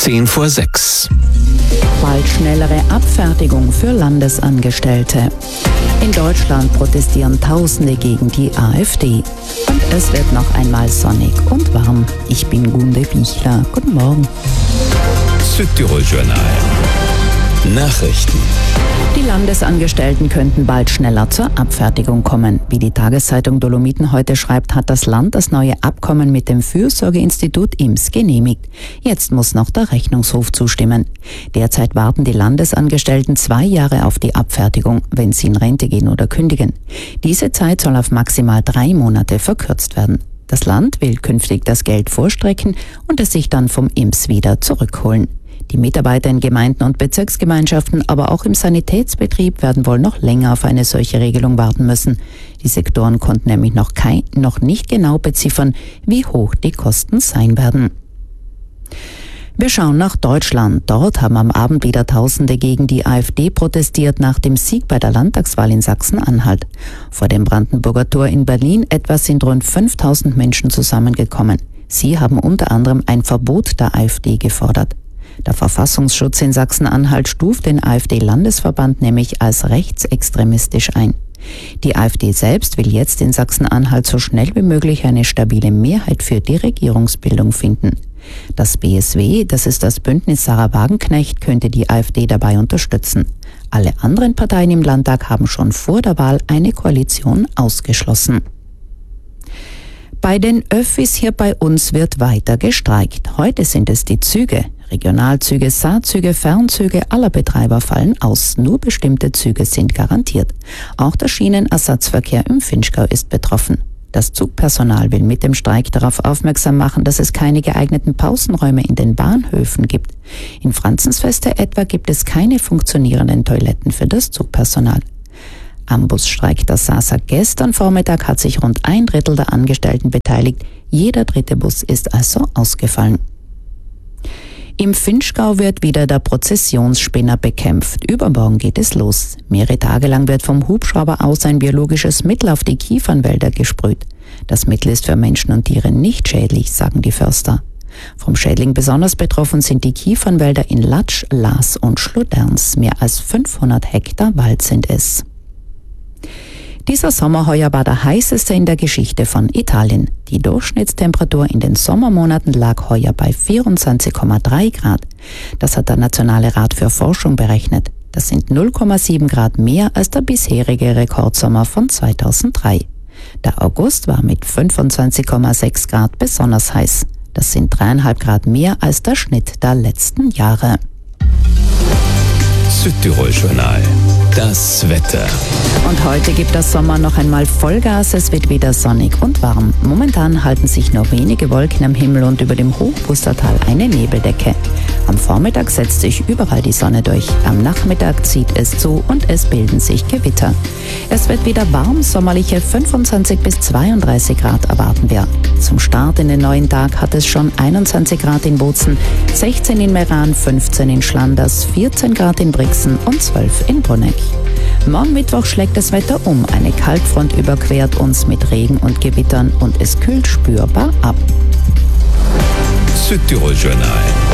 5:10. Bald schnellere Abfertigung für Landesangestellte. In Deutschland protestieren Tausende gegen die AfD. Und es wird noch einmal sonnig und warm. Ich bin Gunde Bichler. Guten Morgen. Südtirol Journal. Nachrichten. Die Landesangestellten könnten bald schneller zur Abfertigung kommen. Wie die Tageszeitung Dolomiten heute schreibt, hat das Land das neue Abkommen mit dem Fürsorgeinstitut IMS genehmigt. Jetzt muss noch der Rechnungshof zustimmen. Derzeit warten die Landesangestellten 2 Jahre auf die Abfertigung, wenn sie in Rente gehen oder kündigen. Diese Zeit soll auf maximal 3 Monate verkürzt werden. Das Land will künftig das Geld vorstrecken und es sich dann vom IMS wieder zurückholen. Die Mitarbeiter in Gemeinden und Bezirksgemeinschaften, aber auch im Sanitätsbetrieb werden wohl noch länger auf eine solche Regelung warten müssen. Die Sektoren konnten nämlich noch nicht genau beziffern, wie hoch die Kosten sein werden. Wir schauen nach Deutschland. Dort haben am Abend wieder Tausende gegen die AfD protestiert nach dem Sieg bei der Landtagswahl in Sachsen-Anhalt. Vor dem Brandenburger Tor in Berlin etwa sind rund 5000 Menschen zusammengekommen. Sie haben unter anderem ein Verbot der AfD gefordert. Der Verfassungsschutz in Sachsen-Anhalt stuft den AfD-Landesverband nämlich als rechtsextremistisch ein. Die AfD selbst will jetzt in Sachsen-Anhalt so schnell wie möglich eine stabile Mehrheit für die Regierungsbildung finden. Das BSW, das ist das Bündnis Sarah Wagenknecht, könnte die AfD dabei unterstützen. Alle anderen Parteien im Landtag haben schon vor der Wahl eine Koalition ausgeschlossen. Bei den Öffis hier bei uns wird weiter gestreikt. Heute sind es die Züge. Regionalzüge, Saatzüge, Fernzüge aller Betreiber fallen aus. Nur bestimmte Züge sind garantiert. Auch der Schienenersatzverkehr im Vinschgau ist betroffen. Das Zugpersonal will mit dem Streik darauf aufmerksam machen, dass es keine geeigneten Pausenräume in den Bahnhöfen gibt. In Franzensfeste etwa gibt es keine funktionierenden Toiletten für das Zugpersonal. Am Busstreik der SASA gestern Vormittag hat sich rund 1/3 der Angestellten beteiligt. Jeder 3. Bus ist also ausgefallen. Im Vinschgau wird wieder der Prozessionsspinner bekämpft. Übermorgen geht es los. Mehrere Tage lang wird vom Hubschrauber aus ein biologisches Mittel auf die Kiefernwälder gesprüht. Das Mittel ist für Menschen und Tiere nicht schädlich, sagen die Förster. Vom Schädling besonders betroffen sind die Kiefernwälder in Latsch, Laas und Schluderns. Mehr als 500 Hektar Wald sind es. Dieser Sommer heuer war der heißeste in der Geschichte von Italien. Die Durchschnittstemperatur in den Sommermonaten lag heuer bei 24,3 Grad. Das hat der Nationale Rat für Forschung berechnet. Das sind 0,7 Grad mehr als der bisherige Rekordsommer von 2003. Der August war mit 25,6 Grad besonders heiß. Das sind 3,5 Grad mehr als der Schnitt der letzten Jahre. Südtirol Journal. Das Wetter. Und heute gibt der Sommer noch einmal Vollgas. Es wird wieder sonnig und warm. Momentan halten sich nur wenige Wolken am Himmel und über dem Hochwustertal eine Nebeldecke. Am Vormittag setzt sich überall die Sonne durch. Am Nachmittag zieht es zu und es bilden sich Gewitter. Es wird wieder warm, sommerliche 25 bis 32 Grad erwarten wir. Zum Start in den neuen Tag hat es schon 21 Grad in Bozen, 16 in Meran, 15 in Schlanders, 14 Grad in Brixen und 12 in Bruneck. Morgen Mittwoch schlägt das Wetter um. Eine Kaltfront überquert uns mit Regen und Gewittern und es kühlt spürbar ab. Südtirol Journal.